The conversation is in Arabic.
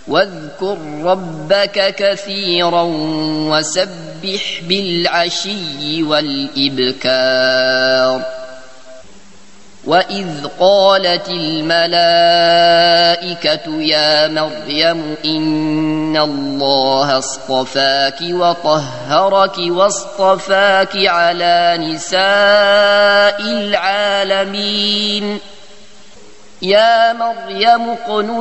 واذكر ربك كثيرا وسبح بالعشي والإبكار وإذ قالت الملائكة يا مريم إن الله اصطفاك وطهرك واصطفاك على نساء العالمين يا مريم اقنتي